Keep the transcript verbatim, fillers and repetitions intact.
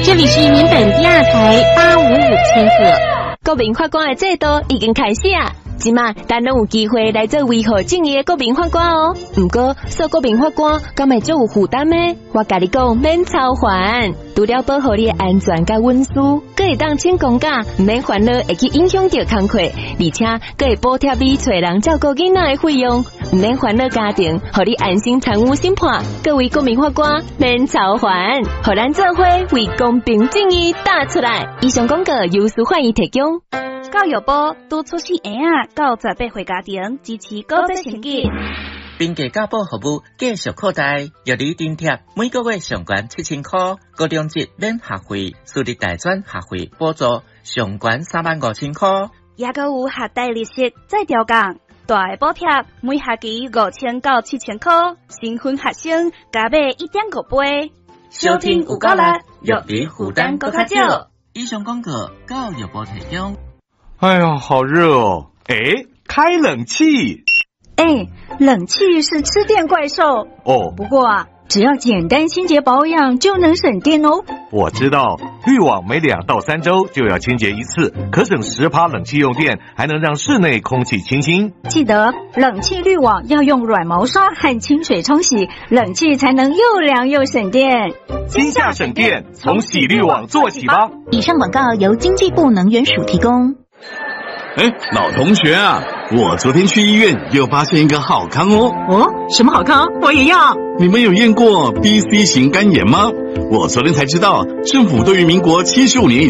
这里是民本第二台八五五千赫。 国民法官的制度已经开始啊！即马咱拢有机会来做维护正义的国民法官哦。不过做国民法官敢会足有负担呢？我甲你讲，免操烦，除了保护你的安全甲稳舒，佮会当请公假，唔免烦恼会去影响到工课，而且佮会补贴你找人照顾囡仔的费用，唔免烦恼家庭，互你安心参与审判。各位国民法官免操烦，互咱做伙为公平正义打出来。以上广告由司法院提供。 教育部督促新婴仔到十八岁家庭支持高质成绩。 并家教保服务继续扩大，药理津贴每个月上悬七千块，高中级免学费，私立大专学费补助上悬三万五千块， 也阁有学贷利息再调降，大的补贴每学期五千到七千块，新婚学生加买一点五倍。 收听有够力，药理负担搁较少。以上广告教育部提供。 哎呀，好热哦！哎，开冷气。 哎，冷气是吃电怪兽哦。 不过啊，只要简单清洁保养就能省电哦。 我知道，滤网每两到三周就要清洁一次，可省十趴冷气用电，还能让室内空气清新。 记得冷气滤网要用软毛刷和清水冲洗，冷气才能又凉又省电。 今夏省电，从洗滤网做起吧。 以上广告由经济部能源署提供。 哎，老同学啊，我昨天去医院又发现一个好康哦。 哦，什么好康？我也要。 你们有验过 B C 型肝炎吗？我昨天才知道，政府对于民国七十五年以